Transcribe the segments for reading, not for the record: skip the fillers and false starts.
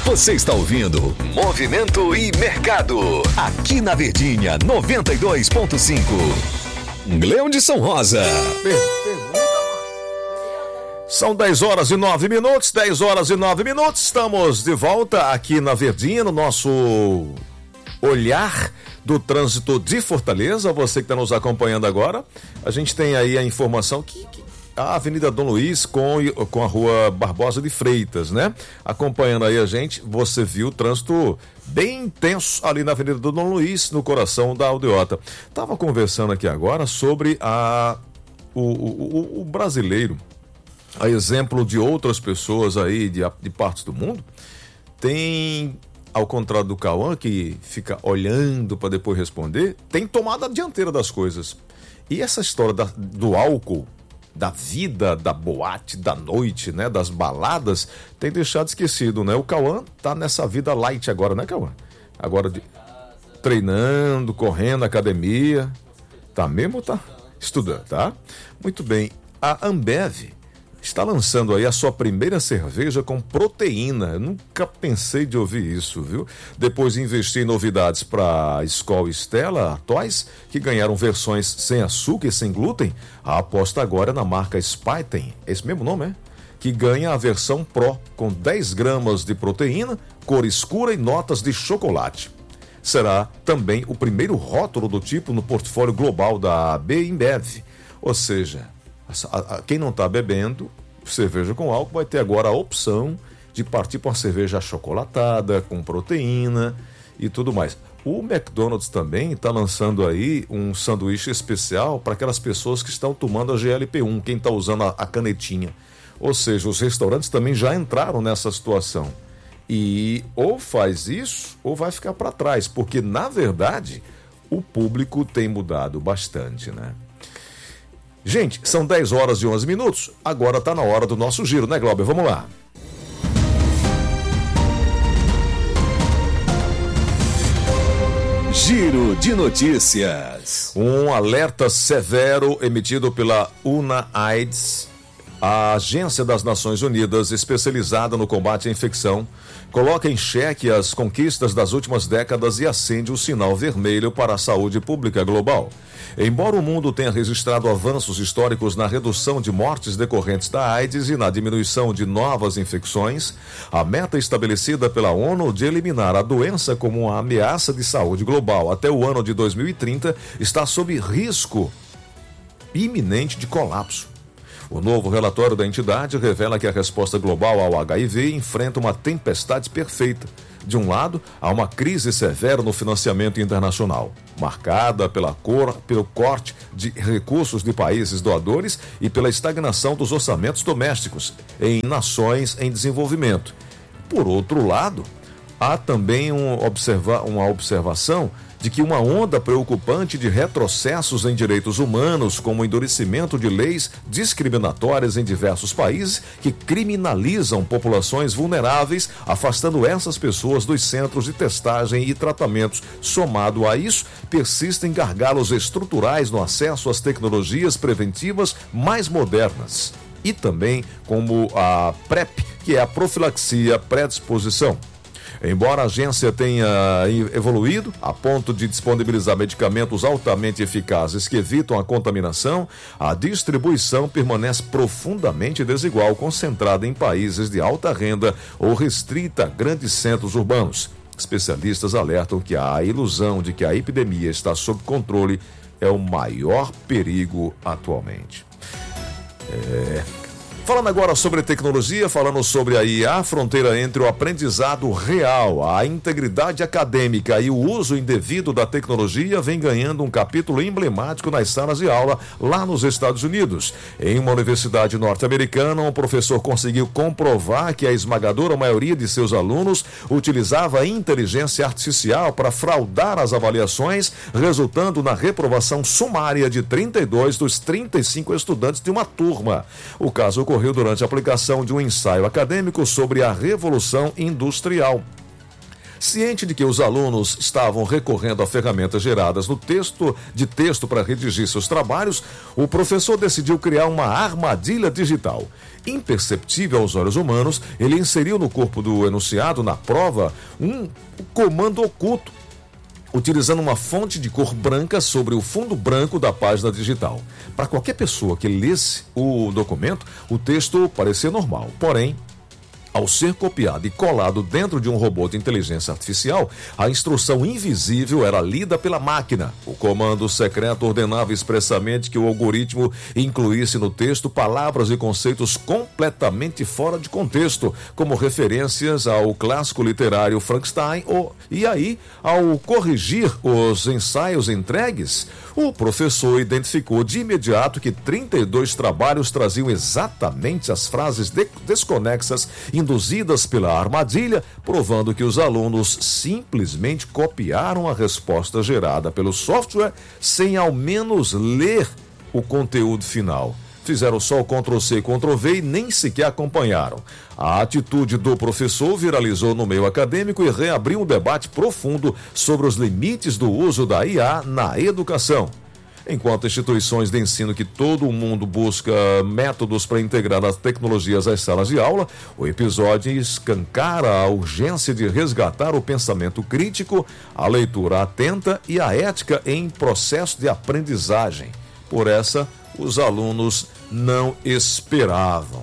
Você está ouvindo Movimento e Mercado, aqui na Verdinha 92.5. Leão de São Rosa. São 10 horas e 9 minutos, 10 horas e 9 minutos. Estamos de volta aqui na Verdinha, no nosso olhar do trânsito de Fortaleza. Você que está nos acompanhando agora, a gente tem aí a informação que a Avenida Dom Luiz com a Rua Barbosa de Freitas, né? Acompanhando aí a gente, você viu o trânsito bem intenso ali na Avenida do Dom Luiz, no coração da Aldeota. Tava conversando aqui agora sobre o brasileiro, a exemplo de outras pessoas aí de partes do mundo, tem, ao contrário do Cauã, que fica olhando para depois responder, tem tomado a dianteira das coisas. E essa história do álcool, da vida, da boate, da noite, né, das baladas, tem deixado esquecido, né? O Cauã tá nessa vida light agora, né, Cauã? Agora treinando, correndo, academia, tá mesmo, tá? Estudando, tá? Muito bem, a Ambev está lançando aí a sua primeira cerveja com proteína. Eu nunca pensei de ouvir isso, viu? Depois de investir em novidades para Skol e Stella Toys, que ganharam versões sem açúcar e sem glúten, a aposta agora é na marca Spyten, esse mesmo nome, que ganha a versão Pro, com 10 gramas de proteína, cor escura e notas de chocolate. Será também o primeiro rótulo do tipo no portfólio global da AB InBev, ou seja, quem não está bebendo cerveja com álcool vai ter agora a opção de partir para uma cerveja achocolatada, com proteína e tudo mais. O McDonald's também está lançando aí um sanduíche especial para aquelas pessoas que estão tomando a GLP-1, quem está usando a canetinha. Ou seja, os restaurantes também já entraram nessa situação. E ou faz isso ou vai ficar para trás, porque na verdade o público tem mudado bastante, né? Gente, são 10 horas e 11 minutos, agora está na hora do nosso giro, né, Glauber? Vamos lá. Giro de notícias. Um alerta severo emitido pela UNAIDS, a Agência das Nações Unidas especializada no combate à infecção, coloca em xeque as conquistas das últimas décadas e acende o sinal vermelho para a saúde pública global. Embora o mundo tenha registrado avanços históricos na redução de mortes decorrentes da AIDS e na diminuição de novas infecções, a meta estabelecida pela ONU de eliminar a doença como uma ameaça de saúde global até o ano de 2030 está sob risco iminente de colapso. O novo relatório da entidade revela que a resposta global ao HIV enfrenta uma tempestade perfeita. De um lado, há uma crise severa no financiamento internacional, marcada pelo corte de recursos de países doadores e pela estagnação dos orçamentos domésticos em nações em desenvolvimento. Por outro lado, há também uma observação de que uma onda preocupante de retrocessos em direitos humanos, como o endurecimento de leis discriminatórias em diversos países que criminalizam populações vulneráveis, afastando essas pessoas dos centros de testagem e tratamentos. Somado a isso, persistem gargalos estruturais no acesso às tecnologias preventivas mais modernas. E também como a PrEP, que é a profilaxia pré-disposição. Embora a agência tenha evoluído a ponto de disponibilizar medicamentos altamente eficazes que evitam a contaminação, a distribuição permanece profundamente desigual, concentrada em países de alta renda ou restrita a grandes centros urbanos. Especialistas alertam que a ilusão de que a epidemia está sob controle é o maior perigo atualmente. Falando agora sobre tecnologia, falando sobre a IA, a fronteira entre o aprendizado real, a integridade acadêmica e o uso indevido da tecnologia vem ganhando um capítulo emblemático nas salas de aula lá nos Estados Unidos. Em uma universidade norte-americana, um professor conseguiu comprovar que a esmagadora maioria de seus alunos utilizava a inteligência artificial para fraudar as avaliações, resultando na reprovação sumária de 32 dos 35 estudantes de uma turma. O caso ocorreu durante a aplicação de um ensaio acadêmico sobre a Revolução Industrial. Ciente de que os alunos estavam recorrendo a ferramentas geradas no texto para redigir seus trabalhos, o professor decidiu criar uma armadilha digital. Imperceptível aos olhos humanos, ele inseriu no corpo do enunciado, na prova, um comando oculto, utilizando uma fonte de cor branca sobre o fundo branco da página digital. Para qualquer pessoa que lesse o documento, o texto parecia normal. Porém, ao ser copiado e colado dentro de um robô de inteligência artificial, a instrução invisível era lida pela máquina. O comando secreto ordenava expressamente que o algoritmo incluísse no texto palavras e conceitos completamente fora de contexto, como referências ao clássico literário Frankenstein. E aí, ao corrigir os ensaios entregues, o professor identificou de imediato que 32 trabalhos traziam exatamente as frases desconexas induzidas pela armadilha, provando que os alunos simplesmente copiaram a resposta gerada pelo software sem ao menos ler o conteúdo final. Fizeram só o Ctrl+C, Ctrl+V e nem sequer acompanharam. A atitude do professor viralizou no meio acadêmico e reabriu um debate profundo sobre os limites do uso da IA na educação. Enquanto instituições de ensino que todo o mundo busca métodos para integrar as tecnologias às salas de aula, o episódio escancara a urgência de resgatar o pensamento crítico, a leitura atenta e a ética em processo de aprendizagem. Por essa, os alunos não esperavam.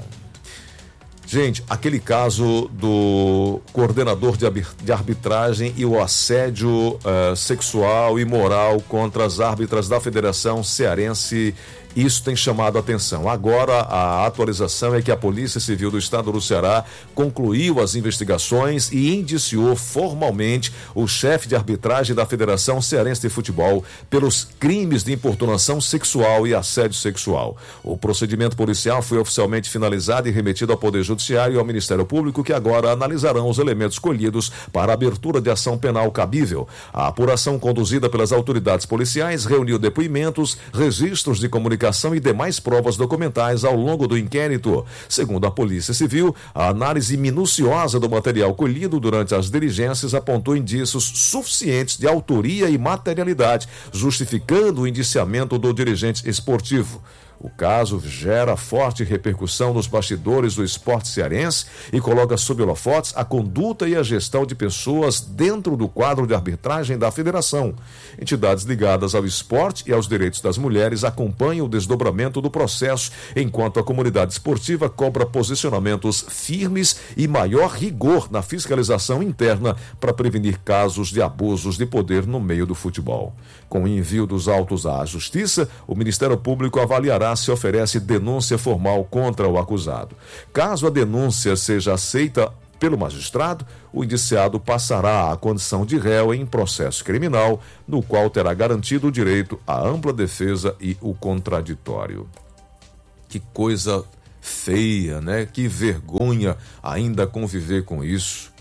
Gente, aquele caso do coordenador de arbitragem e o assédio sexual e moral contra as árbitras da Federação Cearense, isso tem chamado a atenção. Agora, a atualização é que a Polícia Civil do Estado do Ceará concluiu as investigações e indiciou formalmente o chefe de arbitragem da Federação Cearense de Futebol pelos crimes de importunação sexual e assédio sexual. O procedimento policial foi oficialmente finalizado e remetido ao Poder Judiciário e ao Ministério Público, que agora analisarão os elementos colhidos para a abertura de ação penal cabível. A apuração conduzida pelas autoridades policiais reuniu depoimentos, registros de comunicação e demais provas documentais ao longo do inquérito. Segundo a Polícia Civil, a análise minuciosa do material colhido durante as diligências apontou indícios suficientes de autoria e materialidade, justificando o indiciamento do dirigente esportivo. O caso gera forte repercussão nos bastidores do esporte cearense e coloca sob holofotes a conduta e a gestão de pessoas dentro do quadro de arbitragem da federação. Entidades ligadas ao esporte e aos direitos das mulheres acompanham o desdobramento do processo, enquanto a comunidade esportiva cobra posicionamentos firmes e maior rigor na fiscalização interna para prevenir casos de abusos de poder no meio do futebol. Com o envio dos autos à Justiça, o Ministério Público avaliará se oferece denúncia formal contra o acusado. Caso a denúncia seja aceita pelo magistrado, o indiciado passará à condição de réu em processo criminal, no qual terá garantido o direito à ampla defesa e o contraditório. Que coisa feia, né? Que vergonha ainda conviver com isso.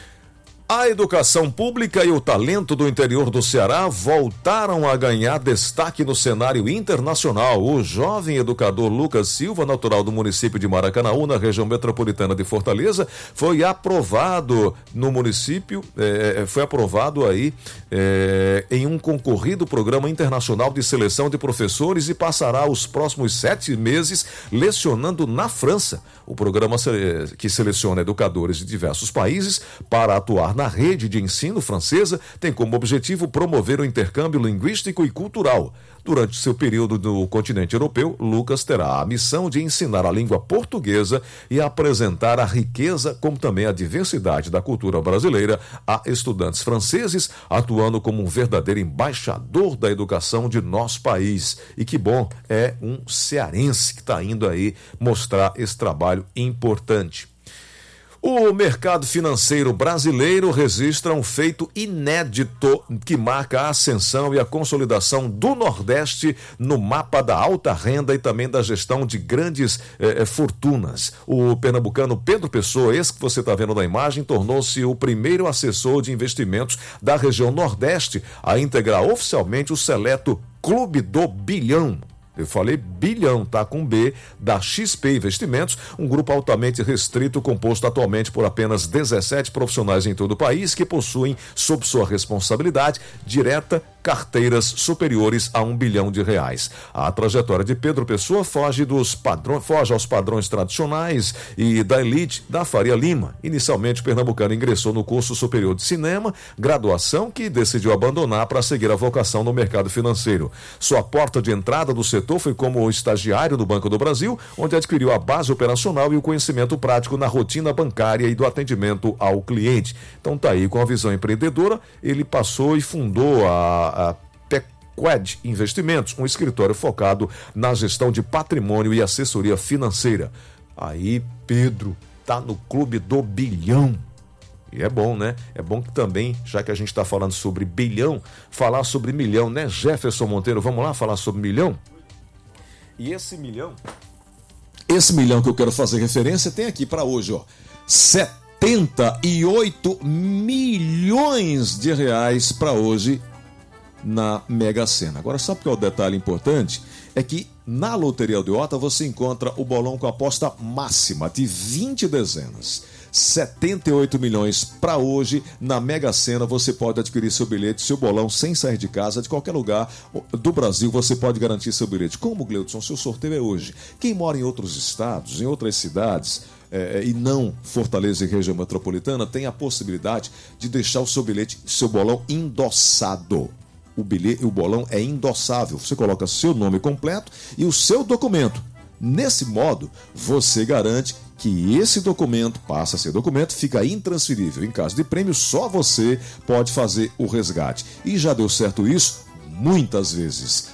A educação pública e o talento do interior do Ceará voltaram a ganhar destaque no cenário internacional. O jovem educador Lucas Silva, natural do município de Maracanaú, na região metropolitana de Fortaleza, foi aprovado no município, em um concorrido programa internacional de seleção de professores e passará os próximos 7 meses lecionando na França. O programa que seleciona educadores de diversos países para atuar na rede de ensino francesa tem como objetivo promover o intercâmbio linguístico e cultural. Durante seu período no continente europeu, Lucas terá a missão de ensinar a língua portuguesa e apresentar a riqueza, como também a diversidade da cultura brasileira a estudantes franceses, atuando como um verdadeiro embaixador da educação de nosso país. E que bom, é um cearense que está indo aí mostrar esse trabalho importante. O mercado financeiro brasileiro registra um feito inédito que marca a ascensão e a consolidação do Nordeste no mapa da alta renda e também da gestão de grandes fortunas. O pernambucano Pedro Pessoa, esse que você está vendo na imagem, tornou-se o primeiro assessor de investimentos da região Nordeste a integrar oficialmente o seleto Clube do Bilhão. Eu falei bilhão, tá? Com B, da XP Investimentos, um grupo altamente restrito composto atualmente por apenas 17 profissionais em todo o país que possuem, sob sua responsabilidade direta, carteiras superiores a R$1 bilhão. A trajetória de Pedro Pessoa foge aos padrões tradicionais e da elite da Faria Lima. Inicialmente, o pernambucano ingressou no curso superior de cinema, graduação que decidiu abandonar para seguir a vocação no mercado financeiro. Sua porta de entrada do setor foi como estagiário do Banco do Brasil, onde adquiriu a base operacional e o conhecimento prático na rotina bancária e do atendimento ao cliente. Então tá aí, com a visão empreendedora, ele passou e fundou a Pequed Investimentos, um escritório focado na gestão de patrimônio e assessoria financeira. Aí, Pedro tá no clube do bilhão. E é bom, né? É bom que também, já que a gente está falando sobre bilhão, falar sobre milhão, né, Jefferson Monteiro? Vamos lá falar sobre milhão? E esse milhão que eu quero fazer referência tem aqui para hoje, ó, 78 milhões de reais para hoje na Mega Sena. Agora, sabe qual é o detalhe importante? É que na Loteria Aldeota você encontra o bolão com aposta máxima de 20 dezenas. 78 milhões para hoje na Mega Sena. Você pode adquirir seu bilhete, seu bolão sem sair de casa, de qualquer lugar do Brasil você pode garantir seu bilhete. Como, Gleudson, seu sorteio é hoje. Quem mora em outros estados, em outras cidades e não Fortaleza e região metropolitana, tem a possibilidade de deixar o seu bilhete, seu bolão endossado. O bolão é endossável. Você coloca seu nome completo e o seu documento. Nesse modo, você garante que esse documento passa a ser documento, fica intransferível. Em caso de prêmio, só você pode fazer o resgate. E já deu certo isso? Muitas vezes.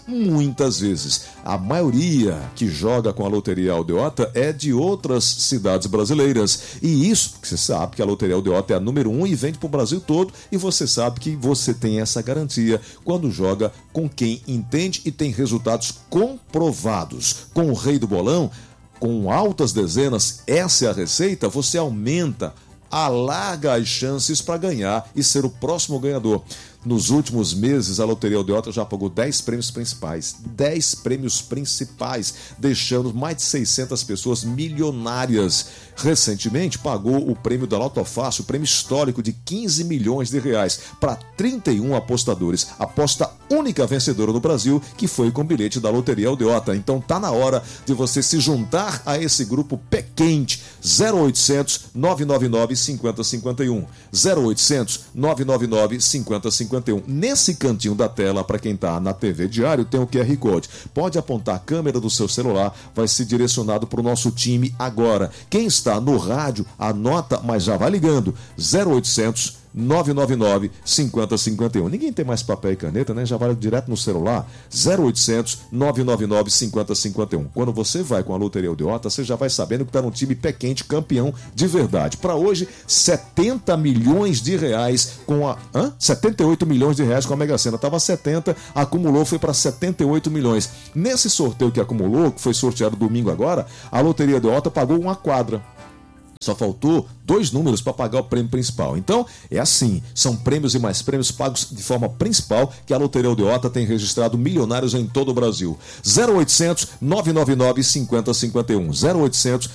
A maioria que joga com a Loteria Aldeota é de outras cidades brasileiras. E isso, porque você sabe que a Loteria Aldeota é a número 1 e vende para o Brasil todo. E você sabe que você tem essa garantia quando joga com quem entende e tem resultados comprovados. Com o Rei do Bolão, com altas dezenas, essa é a receita, você alarga as chances para ganhar e ser o próximo ganhador. Nos últimos meses, a Loteria Aldeota já pagou 10 prêmios principais. 10 prêmios principais, deixando mais de 600 pessoas milionárias. Recentemente, pagou o prêmio da Loto Fácil, o prêmio histórico de 15 milhões de reais, para 31 apostadores. Aposta única vencedora do Brasil, que foi com bilhete da Loteria Aldeota. Então tá na hora de você se juntar a esse grupo pé quente. 0800 999 5051. 0800 999 5051. Nesse cantinho da tela, para quem está na TV Diário, tem o QR Code. Pode apontar a câmera do seu celular, vai ser direcionado para o nosso time agora. Quem está no rádio, anota, mas já vai ligando. 0800 999 5051. Ninguém tem mais papel e caneta, né? Já vai direto no celular. 0800 999 5051. Quando você vai com a Loteria Aldeota, você já vai sabendo que está num time pé quente, campeão de verdade. Para hoje, 70 milhões de reais com a... 78 milhões de reais com a Mega Sena. Estava 70, acumulou, foi para 78 milhões. Nesse sorteio que acumulou, que foi sorteado domingo agora, a Loteria Aldeota pagou uma quadra. Só faltou 2 números para pagar o prêmio principal. Então, é assim, são prêmios e mais prêmios pagos de forma principal que a Loteria Aldeota tem registrado milionários em todo o Brasil. 0800 999 5051. 0800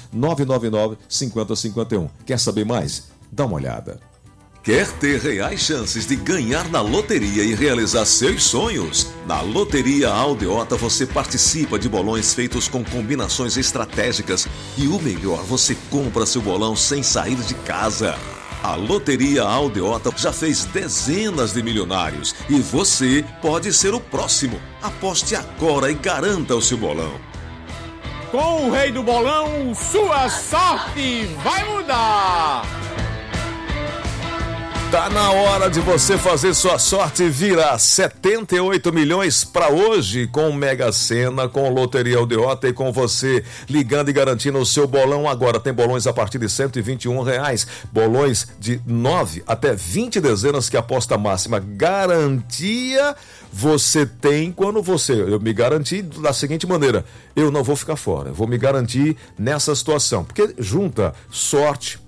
999 5051. Quer saber mais? Dá uma olhada. Quer ter reais chances de ganhar na loteria e realizar seus sonhos? Na Loteria Aldeota você participa de bolões feitos com combinações estratégicas e o melhor, você compra seu bolão sem sair de casa. A Loteria Aldeota já fez dezenas de milionários e você pode ser o próximo. Aposte agora e garanta o seu bolão. Com o Rei do Bolão, sua sorte vai mudar! Tá na hora de você fazer sua sorte virar 78 milhões para hoje com Mega Sena, com Loteria Aldeota e com você ligando e garantindo o seu bolão agora. Tem bolões a partir de R$121, bolões de 9 até 20 dezenas que aposta máxima. Garantia você tem quando eu me garanti da seguinte maneira, eu não vou ficar fora, eu vou me garantir nessa situação, porque junta sorte,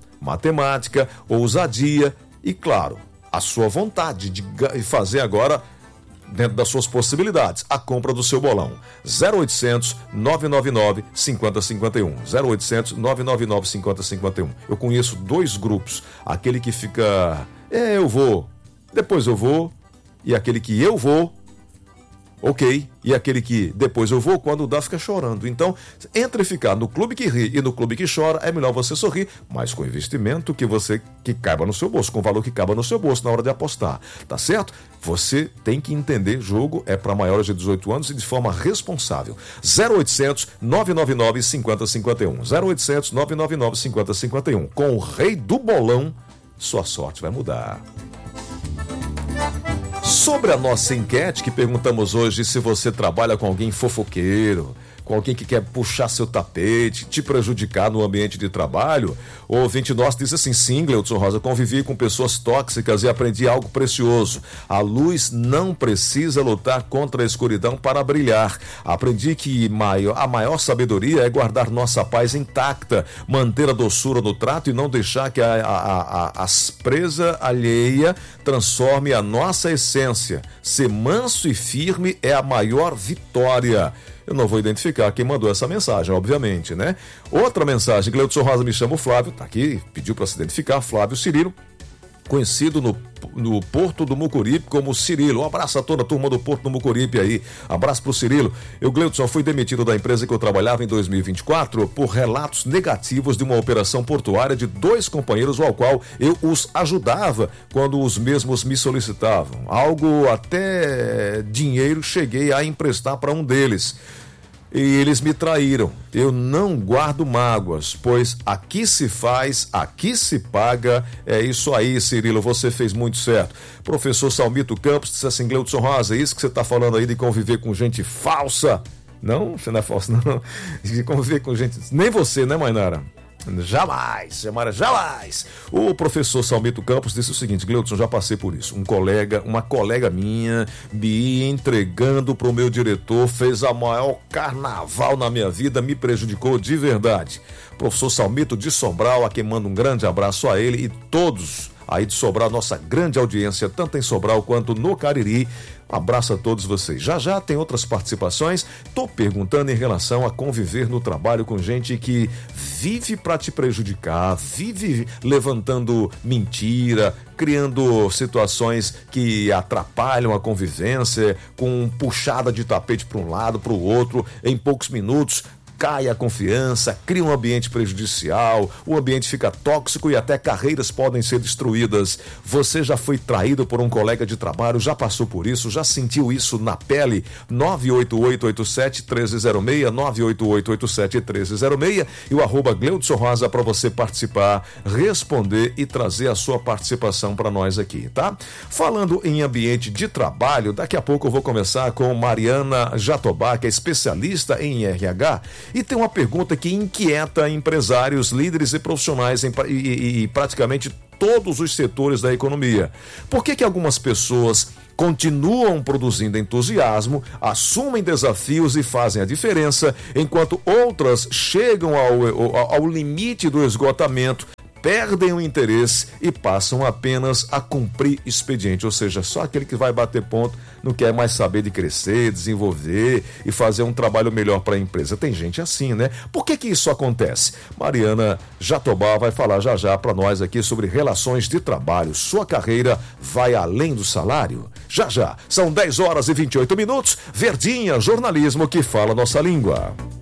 matemática, ousadia e, claro, a sua vontade de fazer agora dentro das suas possibilidades, a compra do seu bolão. 0800 999 5051. 0800 999 5051. Eu conheço 2 grupos. Aquele que fica, eu vou, depois eu vou, e aquele que eu vou, ok, e aquele que depois eu vou, quando dá, fica chorando. Então, entre ficar no clube que ri e no clube que chora, é melhor você sorrir, mas com investimento que caiba no seu bolso, com valor que caiba no seu bolso na hora de apostar, tá certo? Você tem que entender, jogo é para maiores de 18 anos e de forma responsável. 0800 999 5051. 0800 999 5051. Com o rei do bolão, sua sorte vai mudar. Sobre a nossa enquete que perguntamos hoje se você trabalha com alguém fofoqueiro, com alguém que quer puxar seu tapete, te prejudicar no ambiente de trabalho, o ouvinte nosso diz assim: sim, Gleudson Rosa, convivi com pessoas tóxicas e aprendi algo precioso. A luz não precisa lutar contra a escuridão para brilhar. Aprendi que a maior sabedoria é guardar nossa paz intacta, manter a doçura no trato e não deixar que a aspreza alheia transforme a nossa essência. Ser manso e firme é a maior vitória. Eu não vou identificar quem mandou essa mensagem, obviamente, né? Outra mensagem, Gleudson Rosa, me chama o Flávio, tá aqui, pediu para se identificar, Flávio Cirilo, conhecido no Porto do Mucuripe como Cirilo. Um abraço a toda a turma do Porto do Mucuripe aí. Abraço pro Cirilo. Eu, Gleudson, fui demitido da empresa que eu trabalhava em 2024 por relatos negativos de uma operação portuária de 2 companheiros ao qual eu os ajudava quando os mesmos me solicitavam. Algo até dinheiro cheguei a emprestar para um deles. E eles me traíram. Eu não guardo mágoas, pois aqui se faz, aqui se paga. É isso aí, Cirilo, você fez muito certo. Professor Salmito Campos disse assim: Gleudson Rosa, isso que você está falando aí de conviver com gente falsa? Não, você não é falso, não. De conviver com gente... Nem você, né, Mainara? Jamais, jamais. O professor Salmito Campos disse o seguinte: Gleudson, já passei por isso. Uma colega minha me entregando para o meu diretor, fez a maior carnaval na minha vida, me prejudicou de verdade. Professor Salmito de Sobral, a quem manda um grande abraço a ele e todos aí de Sobral, nossa grande audiência, tanto em Sobral quanto no Cariri. Abraço a todos vocês. Já tem outras participações. Tô perguntando em relação a conviver no trabalho com gente que vive para te prejudicar, vive levantando mentira, criando situações que atrapalham a convivência, com puxada de tapete para um lado, para o outro, em poucos minutos. Cai a confiança, cria um ambiente prejudicial, o ambiente fica tóxico e até carreiras podem ser destruídas. Você já foi traído por um colega de trabalho, já passou por isso, já sentiu isso na pele? 98887-1306, 98887-1306 e o @Gleudson Rosa para você participar, responder e trazer a sua participação para nós aqui, tá? Falando em ambiente de trabalho, daqui a pouco eu vou começar com Mariana Jatobá, que é especialista em RH. E tem uma pergunta que inquieta empresários, líderes e profissionais e praticamente todos os setores da economia. Por que algumas pessoas continuam produzindo entusiasmo, assumem desafios e fazem a diferença, enquanto outras chegam ao limite do esgotamento, perdem o interesse e passam apenas a cumprir expediente, ou seja, só aquele que vai bater ponto, não quer mais saber de crescer, desenvolver e fazer um trabalho melhor para a empresa. Tem gente assim, né? Por que isso acontece? Mariana Jatobá vai falar já para nós aqui sobre relações de trabalho. Sua carreira vai além do salário? Já. São 10 horas e 28 minutos. Verdinha, jornalismo que fala nossa língua.